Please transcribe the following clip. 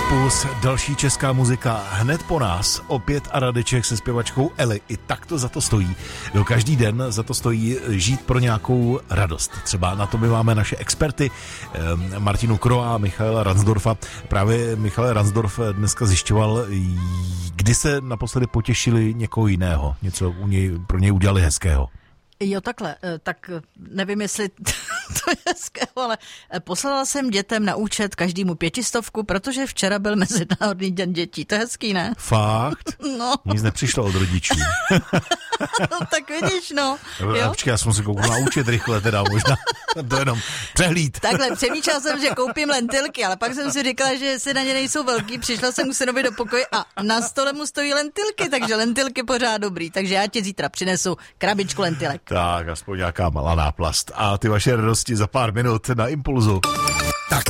Puls, další česká muzika hned po nás. Opět a Radeček se zpěvačkou Eli. I tak to za to stojí. Každý den za to stojí žít pro nějakou radost. Třeba na to my máme naše experty Martinu Kroa a Michaela Ransdorfa. Právě Michal Ransdorf dneska zjišťoval, kdy se naposledy potěšili někoho jiného. Něco pro něj udělali hezkého. Jo, takhle, tak nevím, jestli to je hezkého, ale poslala jsem dětem na účet každému 500, protože včera byl Mezinárodní den dětí. To je hezký, ne? Fakt? No. Nic nepřišlo od rodičů. No, tak vidíš, no. Jo? Počkej, já jsem si koukal na účet rychle, teda možná to jenom přehlíd. Takhle, přemýšlel jsem, že koupím lentilky, ale pak jsem si říkala, že se na ně nejsou velký. Přišla jsem u synovi do pokoje a na stole mu stojí lentilky, takže lentilky pořád dobrý. Takže já ti zítra přinesu krabičku lentilek. Tak, aspoň nějaká malá náplast. A ty vaše radosti za pár minut na Impulzu.